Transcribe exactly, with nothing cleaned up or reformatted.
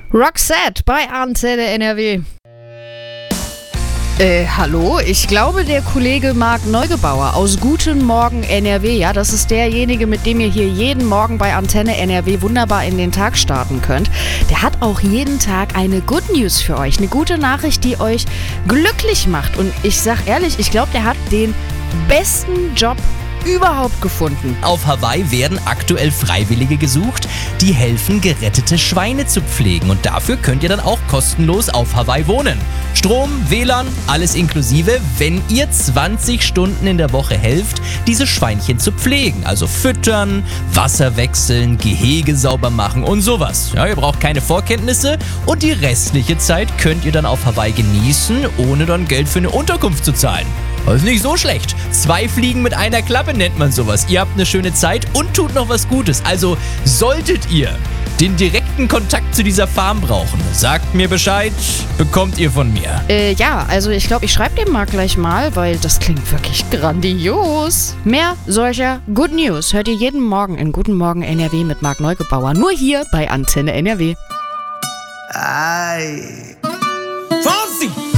Roxette bei Antenne N R W. Äh, hallo? Ich glaube, der Kollege Marc Neugebauer aus Guten Morgen N R W, ja, das ist derjenige, mit dem ihr hier jeden Morgen bei Antenne N R W wunderbar in den Tag starten könnt. Der hat auch jeden Tag eine Good News für euch, eine gute Nachricht, die euch glücklich macht. Und ich sag ehrlich, ich glaube, der hat den besten Job überhaupt gefunden. Auf Hawaii werden aktuell Freiwillige gesucht, die helfen, gerettete Schweine zu pflegen. Und dafür könnt ihr dann auch kostenlos auf Hawaii wohnen. Strom, W L A N, alles inklusive, wenn ihr zwanzig Stunden in der Woche helft, diese Schweinchen zu pflegen. Also füttern, Wasser wechseln, Gehege sauber machen und sowas. Ja, ihr braucht keine Vorkenntnisse und die restliche Zeit könnt ihr dann auf Hawaii genießen, ohne dann Geld für eine Unterkunft zu zahlen. Das ist nicht so schlecht. Zwei Fliegen mit einer Klappe nennt man sowas. Ihr habt eine schöne Zeit und tut noch was Gutes. Also solltet ihr den direkten Kontakt zu dieser Farm brauchen, sagt mir Bescheid, bekommt ihr von mir. Äh, ja, also ich glaube, ich schreibe dem Marc gleich mal, weil das klingt wirklich grandios. Mehr solcher Good News hört ihr jeden Morgen in Guten Morgen N R W mit Marc Neugebauer. Nur hier bei Antenne N R W. Ay. Fonsi!